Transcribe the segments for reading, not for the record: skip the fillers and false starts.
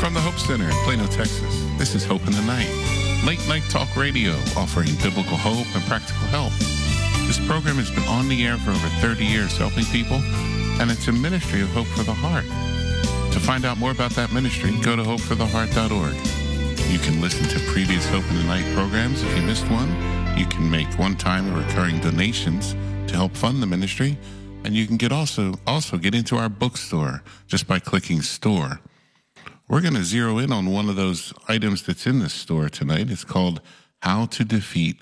From the Hope Center in Plano, Texas, this is Hope in the Night, late night talk radio offering biblical hope and practical help. This program has been on the air for over 30 years helping people, and it's a ministry of Hope for the Heart. To find out more about that ministry, go to hopefortheheart.org. You can listen to previous Hope in the Night programs if you missed one. You can make one-time or recurring donations to help fund the ministry, and you can also get into our bookstore just by clicking Store. We're going to zero in on one of those items that's in the store tonight. It's called How to Defeat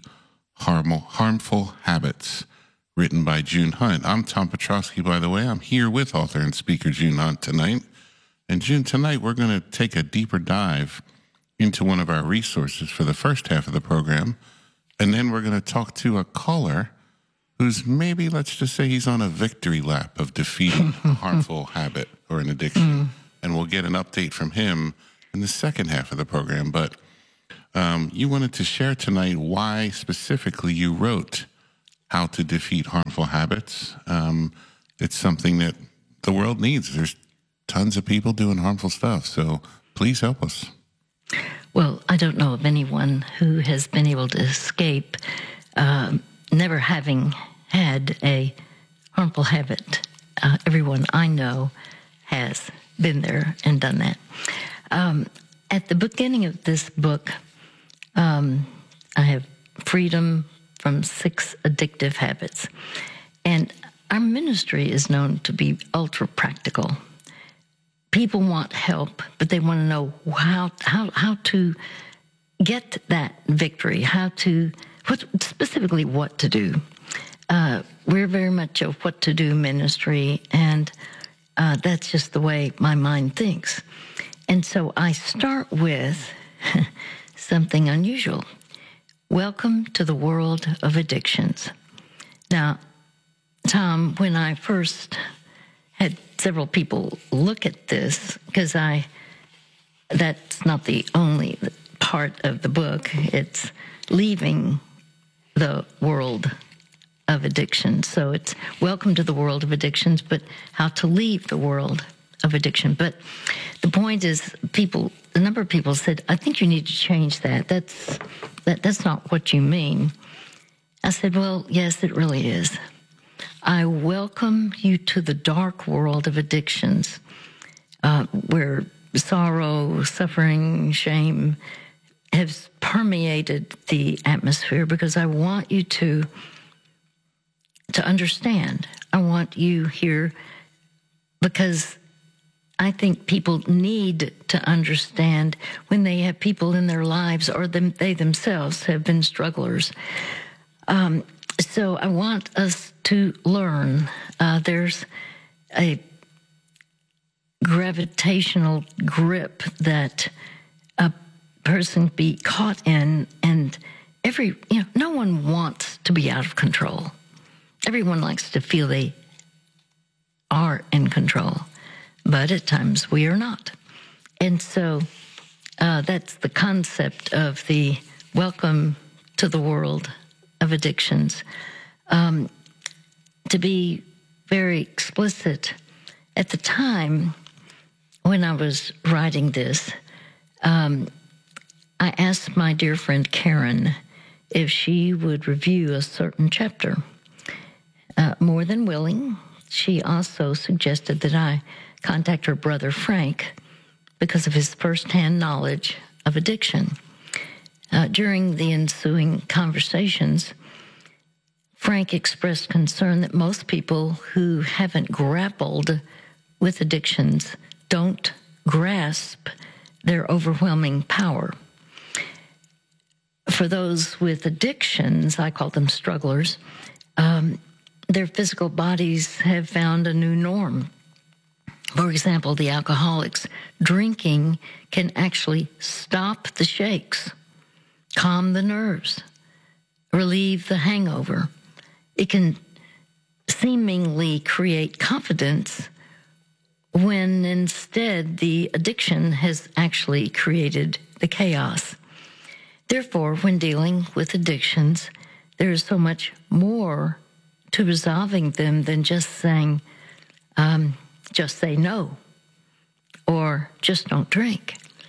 Harmful Habits, written by June Hunt. I'm Tom Petrosky, by the way. I'm here with author and speaker June Hunt tonight. And June, tonight we're going to take a deeper dive into one of our resources for the first half of the program. And then we're going to talk to a caller who's maybe, let's just say he's on a victory lap of defeating a harmful habit or an addiction. And we'll get an update from him in the second half of the program. But you wanted to share tonight why specifically you wrote How to Defeat Harmful Habits. It's something that the world needs. There's tons of people doing harmful stuff. So please help us. Well, I don't know of anyone who has been able to escape never having had a harmful habit. Everyone I know has been there and done that. At the beginning of this book, I have freedom from 6 addictive habits. And our ministry is known to be ultra practical. People want help, but they want to know how to get that victory, specifically what to do. We're very much a what to do ministry, and that's just the way my mind thinks. And so I start with something unusual. Welcome to the world of addictions. Now, Tom, when I first had several people look at this, because that's not the only part of the book. It's leaving the world of addictions. So it's welcome to the world of addictions, but how to leave the world of addiction. But the point is, a number of people said, I think you need to change that. That's not what you mean. I said, well, yes, it really is. I welcome you to the dark world of addictions, where sorrow, suffering, shame has permeated the atmosphere, because I want you to understand. I want you here because I think people need to understand when they have people in their lives or they themselves have been strugglers. So I want us to learn. There's a gravitational grip that a person be caught in, and no one wants to be out of control. Everyone likes to feel they are in control, but at times we are not. And so that's the concept of the welcome to the world of addictions. To be very explicit, at the time when I was writing this, I asked my dear friend Karen if she would review a certain chapter. More than willing, she also suggested that I contact her brother Frank because of his firsthand knowledge of addiction. During the ensuing conversations, Frank expressed concern that most people who haven't grappled with addictions don't grasp their overwhelming power. For those with addictions, I call them strugglers, their physical bodies have found a new norm. For example, the alcoholics, drinking can actually stop the shakes, calm the nerves, relieve the hangover. It can seemingly create confidence when instead the addiction has actually created the chaos. Therefore, when dealing with addictions, there is so much more to resolving them than just saying, just say no, or just don't drink.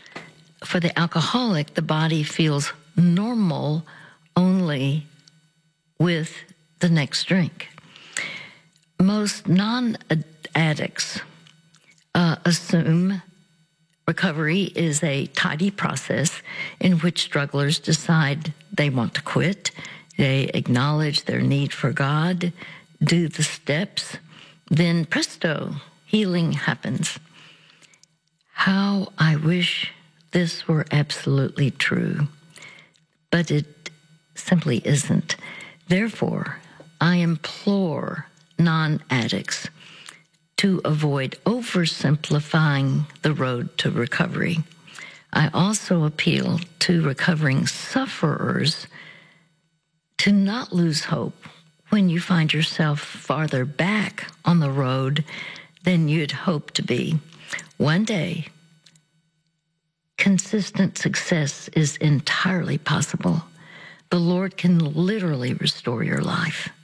For the alcoholic, the body feels normal only with the next drink. Most non-addicts assume recovery is a tidy process in which strugglers decide they want to quit, they acknowledge their need for God, do the steps, then presto, healing happens. How I wish this were absolutely true, but it simply isn't. Therefore, I implore non-addicts to avoid oversimplifying the road to recovery. I also appeal to recovering sufferers to not lose hope when you find yourself farther back on the road than you'd hoped to be. One day, consistent success is entirely possible. The Lord can literally restore your life.